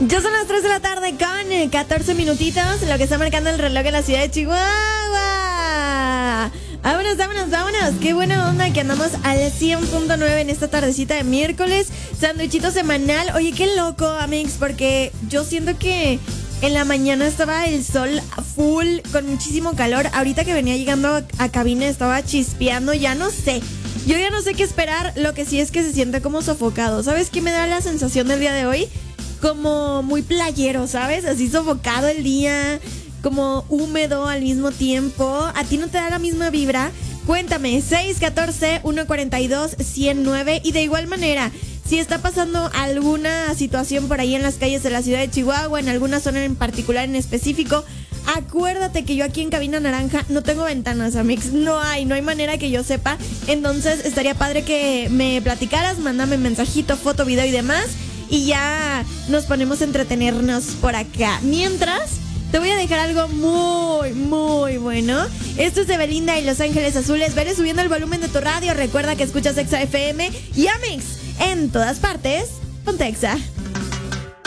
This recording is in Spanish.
Ya son las 3 de la tarde con 14 minutitos, lo que está marcando el reloj en la ciudad de Chihuahua. Vámonos, vámonos, vámonos. Qué buena onda que andamos al 100.9 en esta tardecita de miércoles. Sandwichito semanal. Oye, qué loco, amigos, porque yo siento que en la mañana estaba el sol full, con muchísimo calor. Ahorita que venía llegando a cabina estaba chispeando, ya no sé. Yo ya no sé qué esperar, lo que sí es que se siente como sofocado. ¿Sabes qué me da la sensación del día de hoy? Como muy playero, ¿sabes? Así sofocado el día, como húmedo al mismo tiempo. ¿A ti no te da la misma vibra? Cuéntame, 614-142-109. Y de igual manera, si está pasando alguna situación por ahí en las calles de la ciudad de Chihuahua, en alguna zona en particular en específico, acuérdate que yo aquí en Cabina Naranja no tengo ventanas, amigos. No hay manera que yo sepa. Entonces estaría padre que me platicaras, mándame mensajito, foto, video y demás. Y ya nos ponemos a entretenernos por acá. Mientras, te voy a dejar algo muy, muy bueno. Esto es de Belinda y Los Ángeles Azules. Vele subiendo el volumen de tu radio. Recuerda que escuchas Exa FM y Amix en todas partes. Ponte Exa.